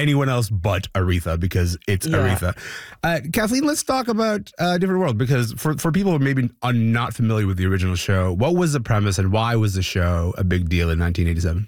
anyone else but Aretha because it's Aretha. Kathleen, let's talk about Different World, because for people who maybe are not familiar with the original show, what was the premise and why was the show a big deal in 1987?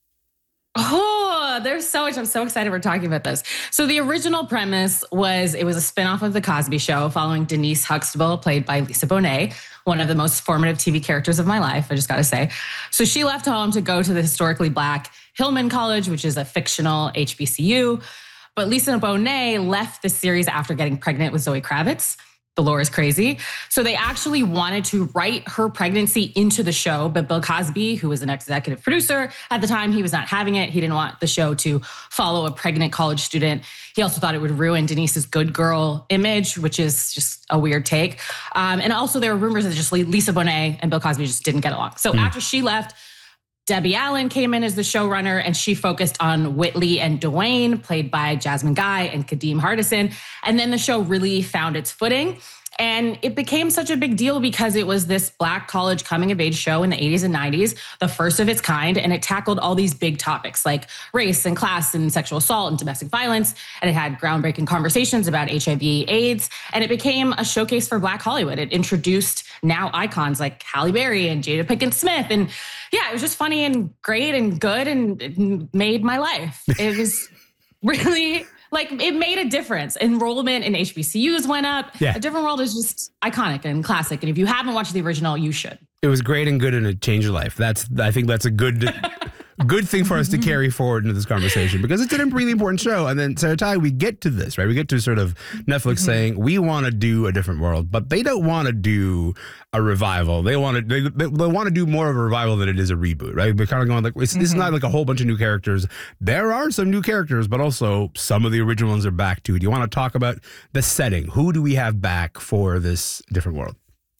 Oh, there's so much. I'm so excited we're talking about this. So the original premise was, it was a spinoff of The Cosby Show following Denise Huxtable, played by Lisa Bonet, one of the most formative TV characters of my life, I just got to say. So she left home to go to the historically Black Hillman College, which is a fictional HBCU. But Lisa Bonet left the series after getting pregnant with Zoe Kravitz. The lore is crazy. So they actually wanted to write her pregnancy into the show, but Bill Cosby, who was an executive producer at the time, he was not having it. He didn't want the show to follow a pregnant college student. He also thought it would ruin Denise's good girl image, which is just a weird take. And also there were rumors that just Lisa Bonet and Bill Cosby just didn't get along. So after she left, Debbie Allen came in as the showrunner, and she focused on Whitley and Dwayne, played by Jasmine Guy and Kadeem Hardison. And then the show really found its footing. And it became such a big deal because it was this Black college coming of age show in the 80s and 90s, the first of its kind. And it tackled all these big topics like race and class and sexual assault and domestic violence. And it had groundbreaking conversations about HIV, AIDS. And it became a showcase for Black Hollywood. It introduced now icons like Halle Berry and Jada Pinkett Smith. And yeah, it was just funny and great and good, and it made my life. It was really... it made a difference. Enrollment in HBCUs went up. Yeah. A Different World is just iconic and classic. And if you haven't watched the original, you should. It was great and good, and it changed your life. I think that's a good thing for us to carry forward into this conversation, because it's a really important show. And then, Sarah Ty, we get to this, right? We get to sort of Netflix saying, we want to do A Different World, but they don't want to do a revival. They want to do more of a revival than it is a reboot, right? We're kind of going like, this is not like a whole bunch of new characters. There are some new characters, but also some of the original ones are back too. Do you want to talk about the setting? Who do we have back for this Different World?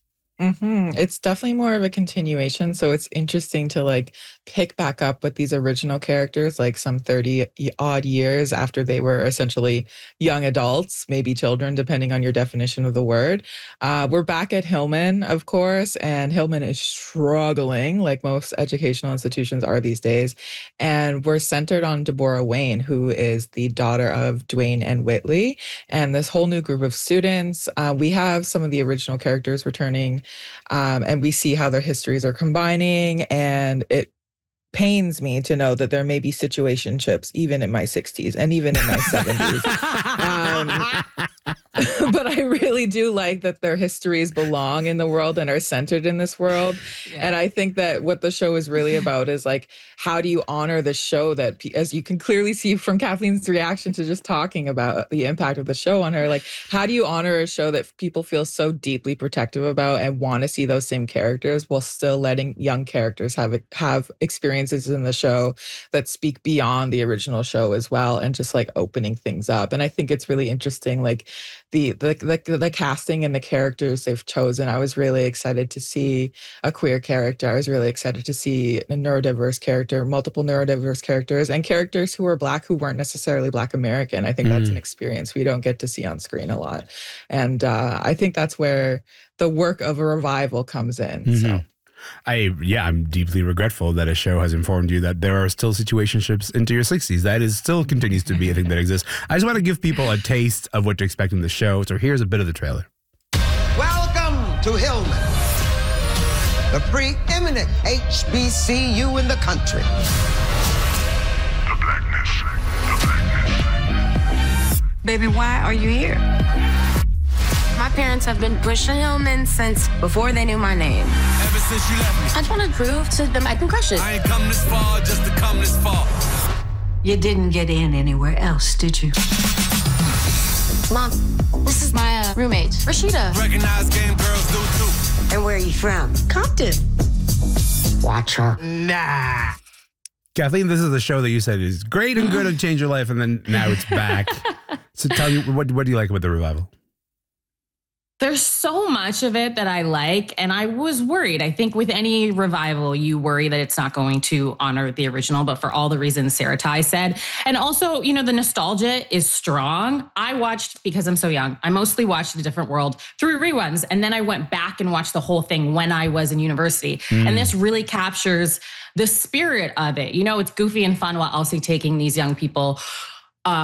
It's definitely more of a continuation. So it's interesting to pick back up with these original characters, like some 30 odd years after they were essentially young adults, maybe children, depending on your definition of the word. We're back at Hillman, of course, and Hillman is struggling like most educational institutions are these days. And we're centered on Deborah Wayne, who is the daughter of Dwayne and Whitley, and this whole new group of students. We have some of the original characters returning, and we see how their histories are combining, and it pains me to know that there may be situationships even in my 60s and even in my 70s. But I really do like that their histories belong in the world and are centered in this world. Yeah. And I think that what the show is really about is how do you honor the show that, as you can clearly see from Kathleen's reaction to just talking about the impact of the show on her, how do you honor a show that people feel so deeply protective about and want to see those same characters while still letting young characters have experiences in the show that speak beyond the original show as well, and just opening things up. And I think it's really interesting, the casting and the characters they've chosen. I was really excited to see a queer character. I was really excited to see a neurodiverse character, multiple neurodiverse characters, and characters who were Black who weren't necessarily Black American. I think that's an experience we don't get to see on screen a lot. And I think that's where the work of a revival comes in. So. I'm deeply regretful that a show has informed you that there are still situationships into your 60s. That is still continues to be a thing that exists. I just want to give people a taste of what to expect in the show. So here's a bit of the trailer. Welcome to Hillman, the preeminent HBCU in the country. The blackness. Baby, why are you here? My parents have been pushing Hillman since before they knew my name. Ever since you left me. I just want to prove to them I can crush it. I ain't come this far just to come this far. You didn't get in anywhere else, did you? Mom, this is my roommate, Rashida. Recognize game girls do too. And where are you from? Compton. Watch her. Nah. Kathleen, this is the show that you said is great and good and changed your life, and then now it's back. So tell me, what do you like about the revival? There's so much of it that I like, and I was worried. I think with any revival, you worry that it's not going to honor the original, but for all the reasons Sarah Ty said. And also, the nostalgia is strong. I watched, because I'm so young, I mostly watched A Different World through reruns, and then I went back and watched the whole thing when I was in university. And this really captures the spirit of it. It's goofy and fun while also taking these young people